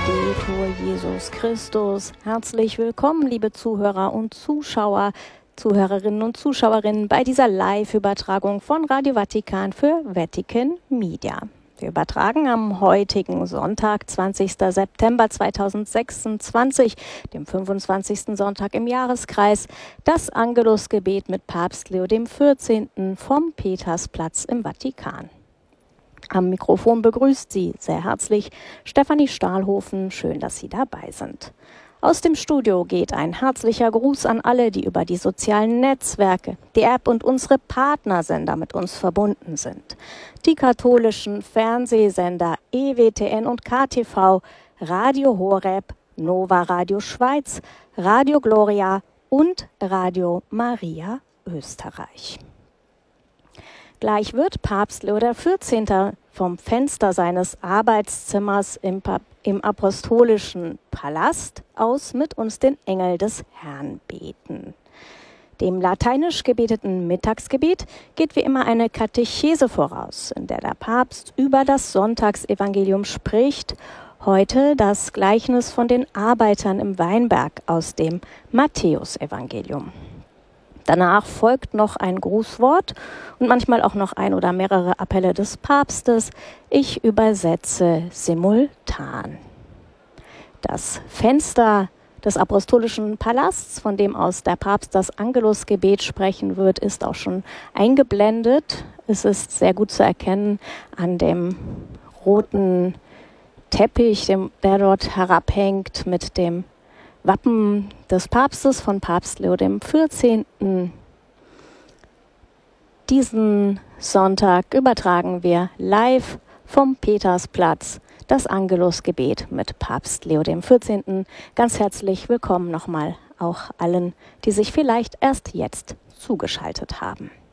Laudetur Jesus Christus. Herzlich willkommen, liebe Zuhörer und Zuschauer, Zuhörerinnen und Zuschauerinnen bei dieser Live-Übertragung von Radio Vatikan für Vatican Media. Wir übertragen am heutigen Sonntag, 20. September 2026, dem 25. Sonntag im Jahreskreis, das Angelusgebet mit Papst Leo XIV. Vom Petersplatz im Vatikan. Am Mikrofon begrüßt Sie sehr herzlich Stefanie Stahlhofen. Schön, dass Sie dabei sind. Aus dem Studio geht ein herzlicher Gruß an alle, die über die sozialen Netzwerke, die App und unsere Partnersender mit uns verbunden sind. Die katholischen Fernsehsender EWTN und KTV, Radio Horeb, Nova Radio Schweiz, Radio Gloria und Radio Maria Österreich. Gleich wird Papst Leo XIV. Vom Fenster seines Arbeitszimmers im Apostolischen Palast aus mit uns den Engel des Herrn beten. Dem lateinisch gebeteten Mittagsgebet geht wie immer eine Katechese voraus, in der der Papst über das Sonntagsevangelium spricht. Heute das Gleichnis von den Arbeitern im Weinberg aus dem Matthäusevangelium. Danach folgt noch ein Grußwort und manchmal auch noch ein oder mehrere Appelle des Papstes. Ich übersetze simultan. Das Fenster des Apostolischen Palasts, von dem aus der Papst das Angelusgebet sprechen wird, ist auch schon eingeblendet. Es ist sehr gut zu erkennen an dem roten Teppich, der dort herabhängt mit dem Wappen des Papstes von Papst Leo XIV. Diesen Sonntag übertragen wir live vom Petersplatz das Angelusgebet mit Papst Leo XIV. Ganz herzlich willkommen nochmal auch allen, die sich vielleicht erst jetzt zugeschaltet haben.